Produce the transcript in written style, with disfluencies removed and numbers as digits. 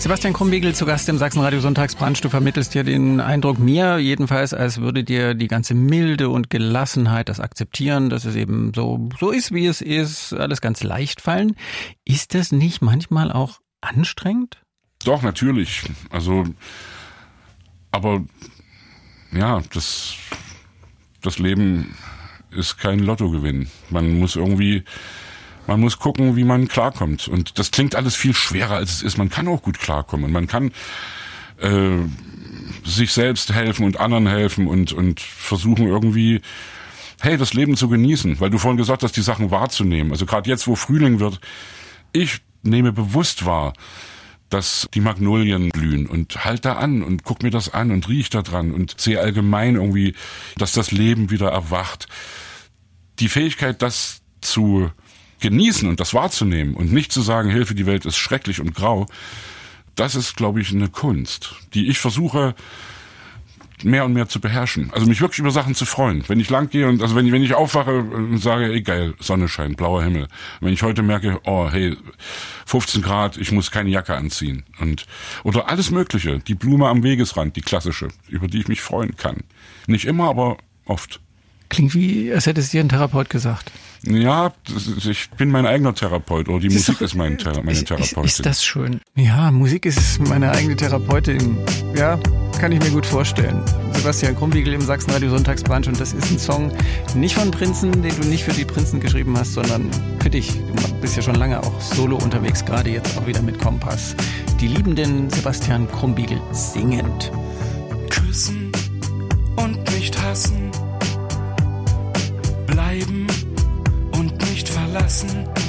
Sebastian Krumbiegel zu Gast im Sachsenradio Sonntagsbrunch. Du vermittelst dir den Eindruck, mir jedenfalls, als würde dir die ganze Milde und Gelassenheit, das Akzeptieren, dass es eben so ist, wie es ist, alles ganz leicht fallen. Ist das nicht manchmal auch anstrengend? Doch, natürlich. Also, aber ja, das Leben ist kein Lottogewinn. Man muss gucken, wie man klarkommt. Und das klingt alles viel schwerer, als es ist. Man kann auch gut klarkommen. Und man kann sich selbst helfen und anderen helfen und versuchen irgendwie, das Leben zu genießen. Weil du vorhin gesagt hast, die Sachen wahrzunehmen. Also gerade jetzt, wo Frühling wird, ich nehme bewusst wahr, dass die Magnolien blühen und halt da an und guck mir das an und riech da dran und sehe allgemein irgendwie, dass das Leben wieder erwacht. Die Fähigkeit, das zu genießen und das wahrzunehmen und nicht zu sagen, Hilfe, die Welt ist schrecklich und grau, das ist, glaube ich, eine Kunst, die ich versuche mehr und mehr zu beherrschen. Also mich wirklich über Sachen zu freuen. Wenn ich lang gehe und wenn ich aufwache und sage, geil, Sonne scheint, blauer Himmel. Wenn ich heute merke, 15 Grad, ich muss keine Jacke anziehen. Oder alles Mögliche. Die Blume am Wegesrand, die klassische, über die ich mich freuen kann. Nicht immer, aber oft. Klingt wie, als hätte es dir ein Therapeut gesagt. Ja, ich bin mein eigener Therapeut, oder die Musik ist meine Therapeutin. Ist das schön? Ja, Musik ist meine eigene Therapeutin. Ja, kann ich mir gut vorstellen. Sebastian Krumbiegel im Sachsenradio Sonntagsbrunch, und das ist ein Song nicht von Prinzen, den du nicht für die Prinzen geschrieben hast, sondern für dich. Du bist ja schon lange auch solo unterwegs, gerade jetzt auch wieder mit Kompass. Die liebenden Sebastian Krumbiegel singend. Küssen und nicht hassen, bleiben und nicht verlassen.